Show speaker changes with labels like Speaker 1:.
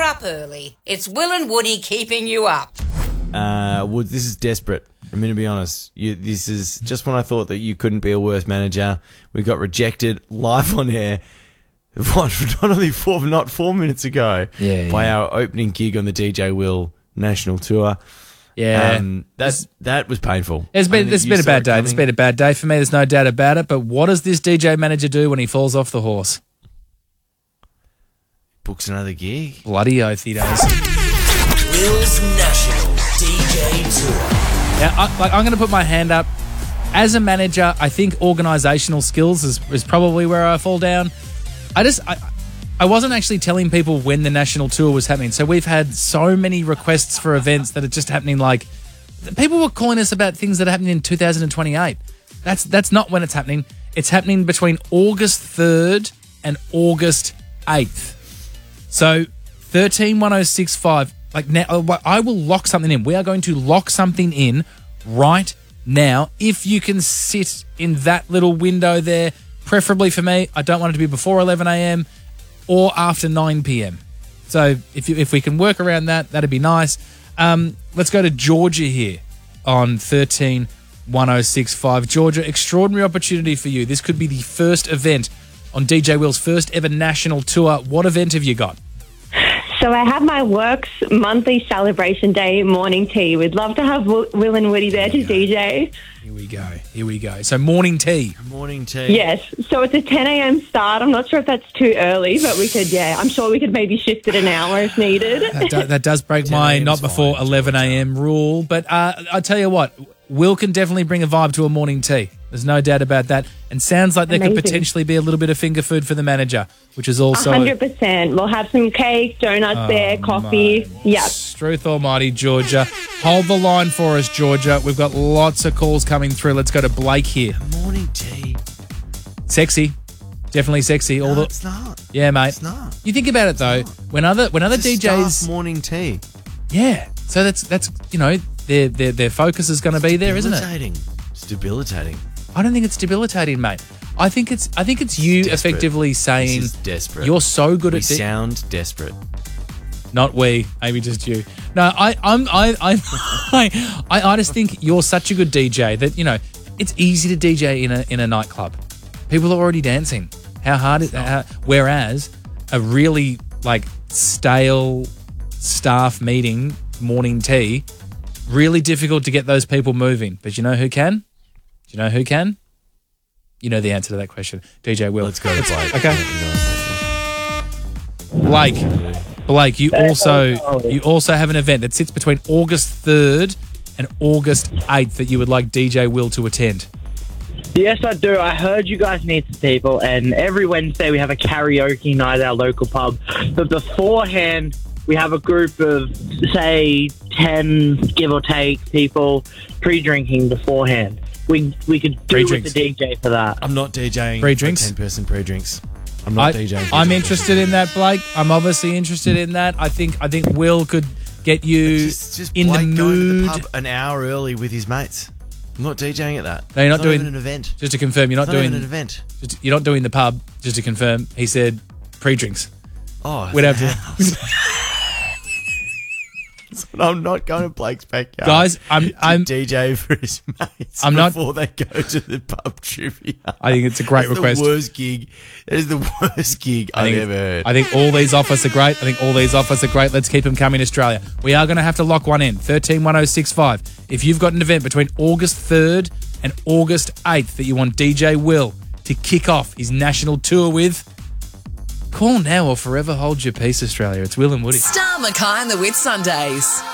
Speaker 1: up early. It's Will and Woody keeping you up.
Speaker 2: Wood, this is desperate. I'm going to be honest. This is just when I thought that you couldn't be a worse manager. We got rejected live on air. Not 4 minutes ago by our opening gig on the DJ Will National Tour.
Speaker 3: Yeah,
Speaker 2: that was painful.
Speaker 3: It's been a bad day. It's been a bad day for me. There's no doubt about it. But what does this DJ manager do when he falls off the horse?
Speaker 2: Books another gig.
Speaker 3: Bloody oath he does.
Speaker 4: Will's National DJ Tour.
Speaker 3: Now, I'm going to put my hand up. As a manager, I think organisational skills is probably where I fall down. I wasn't actually telling people when the national tour was happening. So we've had so many requests for events that are just happening. Like, people were calling us about things that are happening in 2028. That's not when it's happening. It's happening between August 3rd and August 8th. So 131065. Like, now, I will lock something in. We are going to lock something in right now. If you can sit in that little window there, preferably for me, I don't want it to be before 11 a.m. or after 9 p.m. So if we can work around that, that'd be nice. Let's go to Georgia here on 131065. Georgia, extraordinary opportunity for you. This could be the first event on DJ Will's first ever national tour. What event have you got?
Speaker 5: So I have my work's monthly celebration day morning tea. We'd love to have Will and Woody there to DJ.
Speaker 3: Here we go. So morning tea.
Speaker 2: Morning tea.
Speaker 5: Yes. So it's a 10 a.m. start. I'm not sure if that's too early, but we could, I'm sure we could maybe shift it an hour if needed.
Speaker 3: That does break my not before 11 a.m. rule. But I tell you what, Will can definitely bring a vibe to a morning tea. There's no doubt about that. And sounds like there could potentially be a little bit of finger food for the manager, which is also
Speaker 5: 100%. We'll have some cake, donuts there, coffee. Yep.
Speaker 3: Struth almighty, Georgia. Hold the line for us, Georgia. We've got lots of calls coming through. Let's go to Blake here.
Speaker 2: Morning tea.
Speaker 3: Sexy. Definitely sexy.
Speaker 2: It's not.
Speaker 3: Yeah, mate.
Speaker 2: It's not.
Speaker 3: You think about it though. When other DJs
Speaker 2: staff morning tea.
Speaker 3: Yeah. So that's their focus is going to be there, isn't it?
Speaker 2: It's debilitating.
Speaker 3: I don't think it's debilitating, mate. I think it's you effectively saying
Speaker 2: this is desperate.
Speaker 3: You're so good at
Speaker 2: sound desperate.
Speaker 3: Not we, maybe just you. No, I just think you're such a good DJ that it's easy to DJ in a nightclub. People are already dancing. How hard is whereas a really stale staff meeting morning tea, really difficult to get those people moving. But you know who can? Do you know who can? You know the answer to that question. DJ Will.
Speaker 2: Let's go to Blake.
Speaker 3: Okay. Blake, you also have an event that sits between August 3rd and August 8th that you would like DJ Will to attend.
Speaker 6: Yes, I do. I heard you guys need some people, and every Wednesday we have a karaoke night at our local pub. But beforehand, we have a group of, say, 10, give or take, people pre-drinking beforehand. We could do with the DJ for that.
Speaker 2: I'm not DJing
Speaker 3: pre-drinks.
Speaker 2: 10-person pre-drinks. I'm not DJing.
Speaker 3: I'm interested in that, Blake. I'm obviously interested in that. I think Will could get you
Speaker 2: just
Speaker 3: in
Speaker 2: Blake
Speaker 3: the mood.
Speaker 2: Going to the pub an hour early with his mates. I'm not DJing at that.
Speaker 3: No, you're not doing
Speaker 2: even an event.
Speaker 3: Just to confirm, you're not doing
Speaker 2: an event.
Speaker 3: You're not doing the pub. Just to confirm, he said pre-drinks.
Speaker 2: Oh,
Speaker 3: we'd have to.
Speaker 2: I'm not going to Blake's backyard.
Speaker 3: Guys, I'm
Speaker 2: DJ for his mates before they go to the pub trivia.
Speaker 3: I think it's a great request.
Speaker 2: The worst gig. That is the worst gig I've ever heard.
Speaker 3: I think all these offers are great. Let's keep them coming, Australia. We are going to have to lock one in. 131065. If you've got an event between August 3rd and August 8th that you want DJ Will to kick off his national tour with, call now or forever hold your peace, Australia. It's Will and Woody.
Speaker 4: Star Mackay and the Whit Sundays.